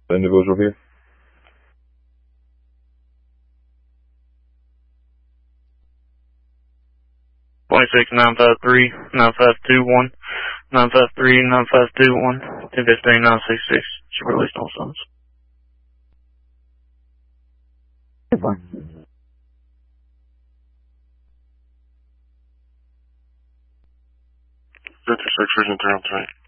The individual here? 26-953-9521, 953-9521, 1015-966. She released on sons. Fine. 56 Vision 303.